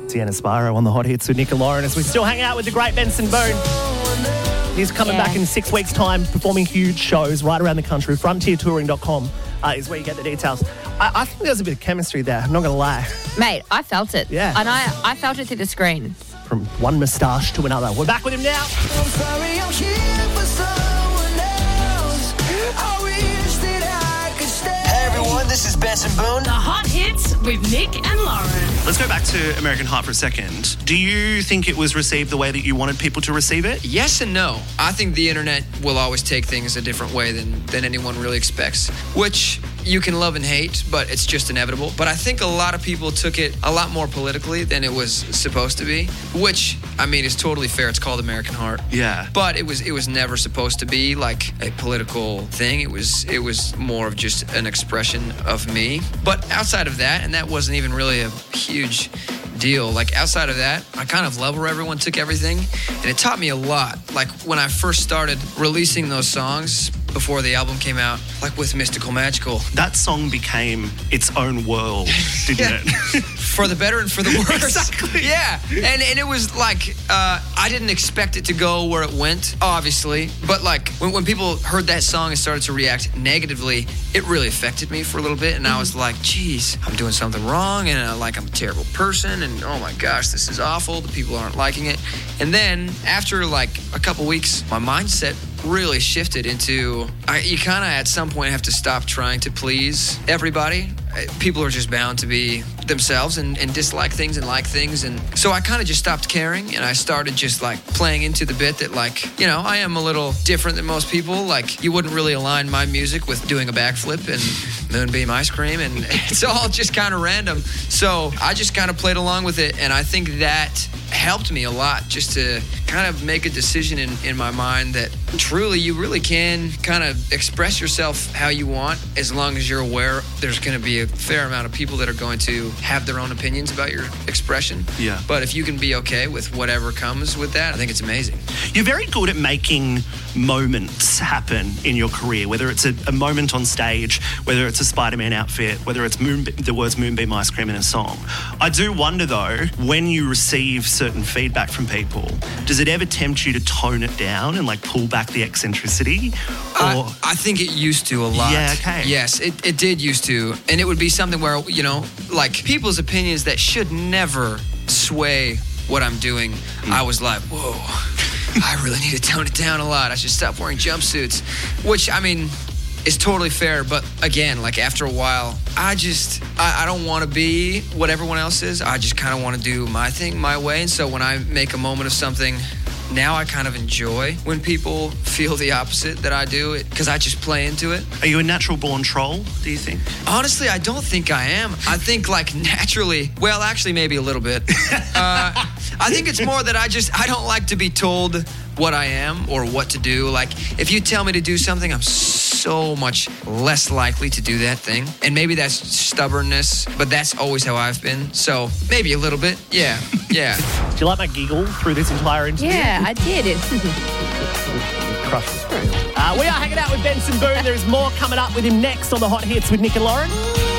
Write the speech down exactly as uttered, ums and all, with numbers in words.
Sienna Spiro on the Hot Hits with Nick and Lauren as we still hang out with the great Benson Boone. He's coming Yeah. back in six weeks' time, performing huge shows right around the country. frontier touring dot com uh, is where you get the details. I, I think there's a bit of chemistry there, I'm not going to lie. Mate, I felt it. Yeah. And I, I felt it through the screen. From one moustache to another. We're back with him now. I'm sorry, I'm here for someone else. I wish that I could stay. Hey everyone, this is Benson Boone. The Hot Hits with Nick and Lauren. Let's go back to American Heart for a second. Do you think it was received the way that you wanted people to receive it? Yes and no. I think the internet will always take things a different way than, than anyone really expects, which you can love and hate, but it's just inevitable. But I think a lot of people took it a lot more politically than it was supposed to be, which, I mean, is totally fair. It's called American Heart. Yeah. But it was it was never supposed to be like a political thing. It was it was more of just an expression of me. But outside of that, and that wasn't even really a huge deal. Like outside of that, I kind of love where everyone took everything, and it taught me a lot. Like when I first started releasing those songs before the album came out, like with Mystical Magical. That song became its own world, didn't Yeah. it? For the better and for the worse. Exactly. Yeah. And and it was like, uh, I didn't expect it to go where it went, obviously. But like, when, when people heard that song and started to react negatively, it really affected me for a little bit. And I was like, geez, I'm doing something wrong. And uh, like, I'm a terrible person. And oh my gosh, this is awful. The people aren't liking it. And then after like a couple weeks, my mindset really shifted into, I, you kind of at some point have to stop trying to please everybody. Uh, People are just bound to be themselves and, and dislike things and like things. And so I kind of just stopped caring, and I started just like playing into the bit that like, you know, I am a little different than most people. Like you wouldn't really align my music with doing a backflip and Moonbeam ice cream, and it's all just kind of random. So I just kind of played along with it, and I think that helped me a lot just to kind of make a decision in, in my mind that truly you really can kind of express yourself how you want, as long as you're aware there's going to be a fair amount of people that are going to have their own opinions about your expression. Yeah. But if you can be okay with whatever comes with that, I think it's amazing. You're very good at making moments happen in your career, whether it's a, a moment on stage, whether it's a Spider-Man outfit, whether it's moon, the words Moonbeam ice cream in a song. I do wonder though, when you receive certain feedback from people, does it ever tempt you to tone it down and like pull back the eccentricity? Or I, I think it used to a lot. Yeah, okay. Yes, it, it did used to. And it would be something where, you know, like people's opinions that should never sway what I'm doing. Mm. I was like, whoa, I really need to tone it down a lot. I should stop wearing jumpsuits, which, I mean, is totally fair. But again, like after a while, I just, I, I don't want to be what everyone else is. I just kind of want to do my thing my way. And so when I make a moment of something, now I kind of enjoy when people feel the opposite that I do, because I just play into it. are you a natural born troll, do you think? Honestly, I don't think I am. I think like naturally, well, actually maybe a little bit. Uh, I think it's more that I just, I don't like to be told what I am or what to do. Like if you tell me to do something, I'm so much less likely to do that thing. And maybe that's stubbornness, but that's always how I've been. So maybe a little bit. Yeah, yeah. Do you like my giggle through this entire interview? Yeah, I did. It. Crush the screen. Uh, we are hanging out with Benson Boone. There's more coming up with him next on the Hot Hits with Nick and Lauren.